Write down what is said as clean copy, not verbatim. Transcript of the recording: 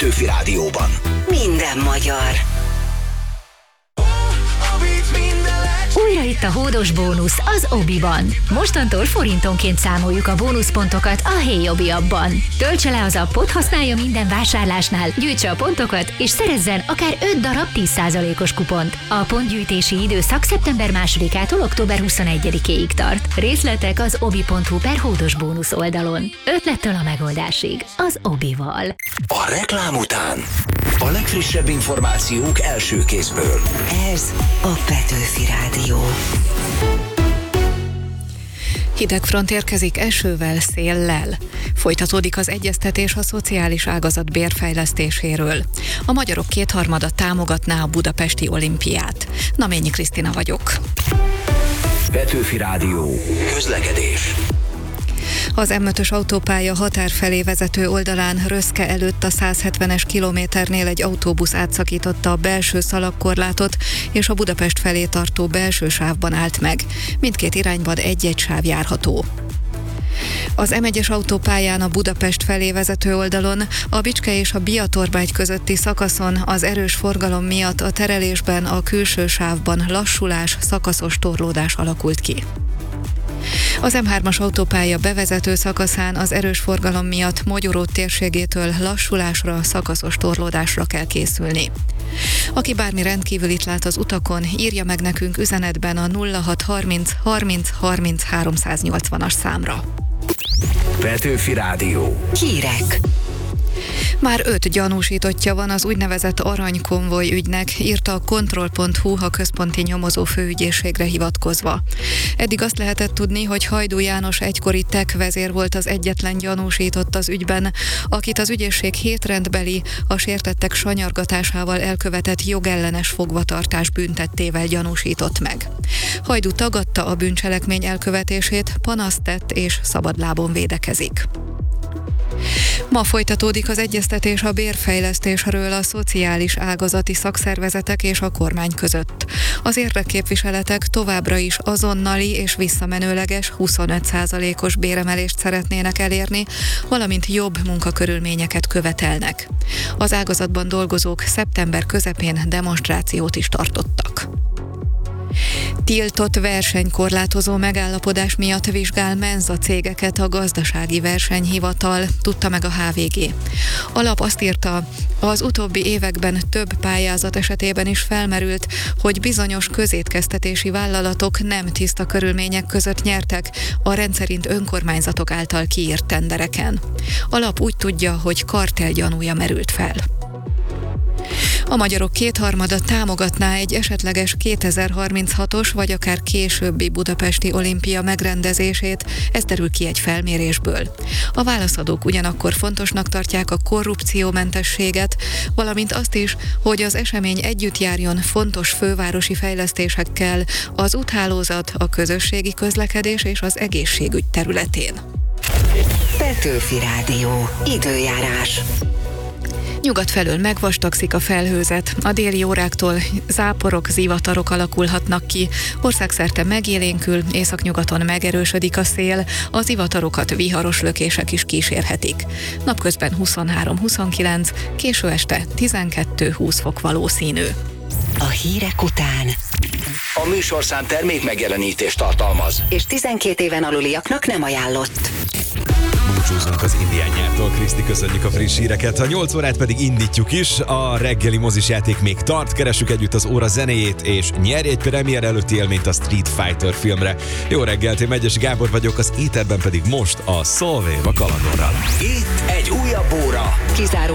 Petőfi Rádióban. Minden magyar. Újra itt a hódos bónusz az Obiban. Mostantól forintonként számoljuk a bónuszpontokat a Hey Obi appban. Töltse le az appot, használja minden vásárlásnál, gyűjtse a pontokat, és szerezzen akár 5 darab 10%-os kupont. A pontgyűjtési időszak szeptember 2-ától október 21-ig tart. Részletek az obi.hu/hódos bónusz oldalon. Ötlettől a megoldásig az Obival. A reklám után a legfrissebb információk első kézből. Ez a Petőfi Rádió. Hideg front érkezik esővel, széllel. Folytatódik az egyeztetés a szociális ágazat bérfejlesztéséről. A magyarok 2/3 támogatná a budapesti olimpiát. Naményi Krisztina vagyok. Petőfi Rádió. Közlekedés. Az M5-ös autópálya határ felé vezető oldalán Röszke előtt a 170-es kilométernél egy autóbusz átszakította a belső szalagkorlátot, és a Budapest felé tartó belső sávban állt meg. Mindkét irányban egy-egy sáv járható. Az M1-es autópályán a Budapest felé vezető oldalon, a Bicske és a Biatorbágy közötti szakaszon az erős forgalom miatt a terelésben a külső sávban lassulás, szakaszos torlódás alakult ki. Az M3-as autópálya bevezető szakaszán az erős forgalom miatt Mogyoró térségétől lassulásra, szakaszos torlódásra kell készülni. Aki bármi rendkívülit lát az utakon, írja meg nekünk üzenetben a 0630 30 30 380-as számra. Petőfi Rádió. Hírek. Már 5 gyanúsítottja van az úgynevezett aranykonvoj ügynek, írta a Kontroll.hu a központi nyomozó főügyészségre hivatkozva. Eddig azt lehetett tudni, hogy Hajdú János egykori TEK vezér volt az egyetlen gyanúsított az ügyben, akit az ügyészség hétrendbeli, a sértettek sanyargatásával elkövetett jogellenes fogvatartás bűntettével gyanúsított meg. Hajdú tagadta a bűncselekmény elkövetését, panaszt tett és szabadlábon védekezik. Ma folytatódik az egyeztetés a bérfejlesztésről a szociális ágazati szakszervezetek és a kormány között. Az érdekképviseletek továbbra is azonnali és visszamenőleges 25%-os béremelést szeretnének elérni, valamint jobb munkakörülményeket követelnek. Az ágazatban dolgozók szeptember közepén demonstrációt is tartottak. Tiltott versenykorlátozó megállapodás miatt vizsgál menza cégeket a gazdasági versenyhivatal, tudta meg a HVG. A lap azt írta, az utóbbi években több pályázat esetében is felmerült, hogy bizonyos közétkeztetési vállalatok nem tiszta körülmények között nyertek a rendszerint önkormányzatok által kiírt tendereken. A lap úgy tudja, hogy kartell gyanúja merült fel. A magyarok 2/3 támogatná egy esetleges 2036-os vagy akár későbbi budapesti olimpia megrendezését, ez derül ki egy felmérésből. A válaszadók ugyanakkor fontosnak tartják a korrupciómentességet, valamint azt is, hogy az esemény együtt járjon fontos fővárosi fejlesztésekkel az úthálózat, a közösségi közlekedés és az egészségügy területén. Petőfi Rádió. Időjárás. Nyugat felől megvastagszik a felhőzet, a déli óráktól záporok, zivatarok alakulhatnak ki, országszerte megélénkül, északnyugaton megerősödik a szél, a zivatarokat viharos lökések is kísérhetik. Napközben 23-29, késő este 12-20 fok valószínű. A hírek után A műsorszám termék megjelenítést tartalmaz. és 12 éven aluliaknak nem ajánlott. Búcsúzunk az indián nyártól, Kriszti, köszönjük a friss híreket. A 8 órát pedig indítjuk is, a reggeli mozis játék még tart, keressük együtt az óra zenéjét, és nyerj egy premier előtti élményt a Street Fighter filmre. Jó reggelt, én Megyesi Gábor vagyok, az éterben pedig most a Solvé a Kalandorral. Itt egy újabb óra. Kizáró